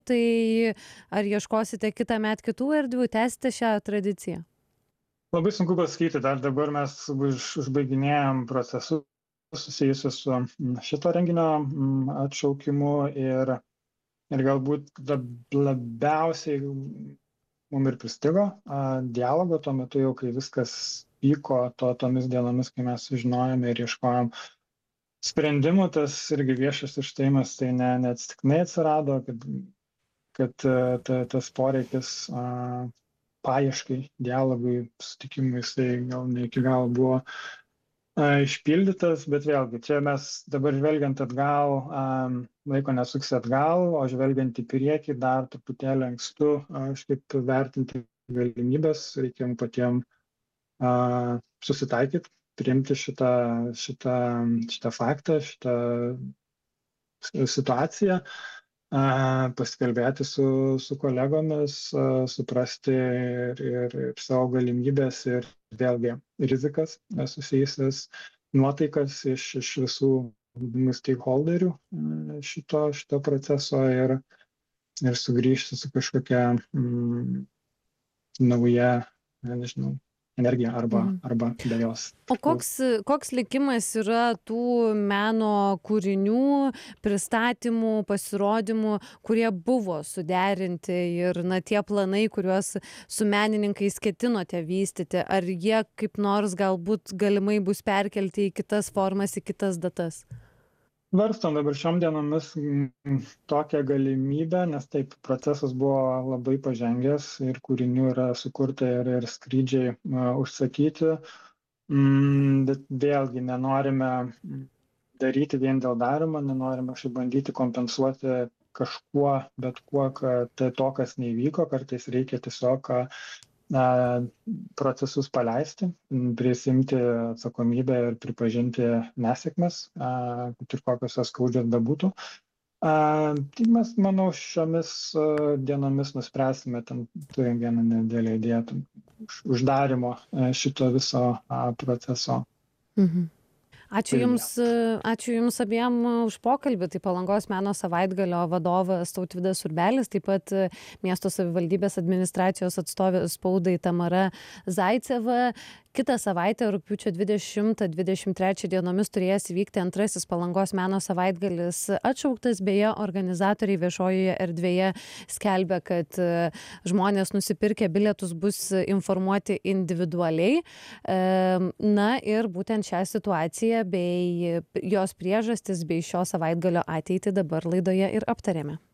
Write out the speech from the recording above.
tai ar ieškosite kitąmet kitų erdvių, tęsite šią tradiciją? Labai sunku pasakyti, dar dabar mes užbaiginėjam procesus susijusius su šito renginio atšaukimu ir galbūt labiausiai mum ir pristigo dialogo tuo metu jau, kai viskas vyko tomis dienomis, kai mes sužinojome ir ieškojom sprendimų, tas irgi viešas išstojimas tai neatsitiktinai atsirado, kad tas poreikis paieškai, dialogui, sutikimui, jisai gal ne iki galo buvo išpildytas, bet vėlgi, čia mes dabar žvelgiant atgal, laiko nesuksi atgal, o žvelgiant į priekį dar truputėlį ankstu, kažkaip vertinti galimybės, reikia patiem susitaikyti, priimti šitą faktą, šitą situaciją, pasikalbėti su kolegomis, suprasti ir savo galimybės ir vėlgi rizikas susijusias, nuotaikas iš visų stakeholderių šito proceso ir sugrįžti su kažkokia nauja, nežinau, energija arba be jos. O koks likimas yra tų meno kūrinių, pristatymų, pasirodymų, kurie buvo suderinti ir tie planai, kuriuos su menininkais ketinote vystyti, ar jie kaip nors galbūt galimai bus perkelti į kitas formas, į kitas datas? Varstom dabar šiom dienomis tokią galimybę, nes taip procesas buvo labai pažengęs ir kūrinių yra sukurta ir skrydžiai užsakyti, bet vėlgi nenorime daryti vien dėl darymo, nenorime bandyti kompensuoti kažkuo, bet kuo, kad to, kas neįvyko, kartais reikia tiesiog procesus paleisti, prisimti atsakomybę ir pripažinti nesėkmes, kad ir kokios jos skaudžios bebūtų. Tai mes, manau, šiomis dienomis nuspręsime, turim vieną nedidelę idėją uždarimo šito viso proceso. Ačiū Jums abiem už pokalbį. Tai Palangos meno savaitgalio vadovas Tautvydas Urbelis, taip pat miesto savivaldybės administracijos atstovė spaudai Tamara Zaiceva. Kitą savaitę, rugpjūčio 20-23 dienomis turės vykti antrasis Palangos meno savaitgalis atšauktas. Beje, organizatoriai viešojoje erdvėje skelbia, kad žmonės nusipirkę bilietus bus informuoti individualiai. Na ir būtent šią situaciją bei jos priežastis bei šio savaitgalio ateitį dabar laidoje ir aptarėme.